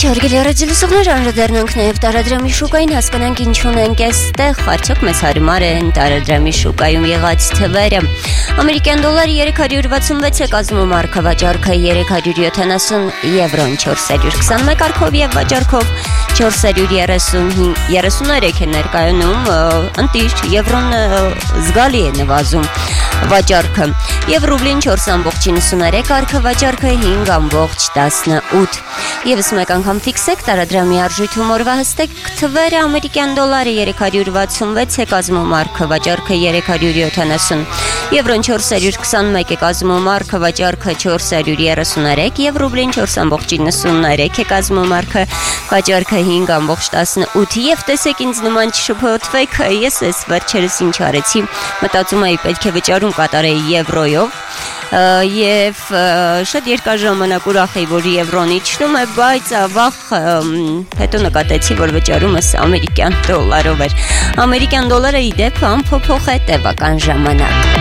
Հարգելի ռադիոլսողներ, անդրադառնանք նաև տարադրամի շուկային, հասկանանք ինչ ունենք այստեղ, արդյոք մեզ հարմար են տարադրամի շուկայում եղած թվերը։ Ամերիկյան դոլարը 366 է կազմում, առքավաճառքը 370 եվրոն 421 արքով եւ վաճառքով 433 է ներկայանում, ընտիր եվրոն զգալի է նվազում վաճառքը եւ ռուբլին 4.93 արքը վաճառքը 5.18 Եվս մեկ անգամ ֆիքսեք տարադրամի արժույթում օրվա հստակ թվերը ամերիկյան դոլարը 366 է կազմում, արքը վաճառքը 370 եվրոն 421 է կազմում, արքը վաճառքը 433 եւ ռուբլին 4.93 է կազմում, արքը վաճառքը 5.18 եւ տեսեք ինձ նման չշփոթվեք, ես այս վերջերս ինչ արեցի, մտածում էի պետք է վճարում կատարեի եվրոյով եւ շատ երկար ժամանակ ուրախ էի, որ եվրոն իջնում է, բայց ավաղ հետո նկատեցի, որ վճարումս ամերիկյան դոլարով էր։ Ամերիկյան դոլարը ի դեպ անփոփոխ է տևական ժամանակ։